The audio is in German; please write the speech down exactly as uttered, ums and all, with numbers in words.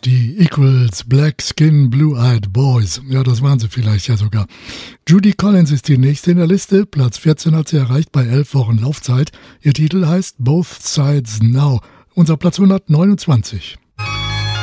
Die Equals, Black Skin, Blue-Eyed Boys. Ja, das waren sie vielleicht ja sogar. Judy Collins ist die nächste in der Liste. Platz vierzehn hat sie erreicht bei elf Wochen Laufzeit. Ihr Titel heißt Both Sides Now. Unser Platz hundertneunundzwanzig.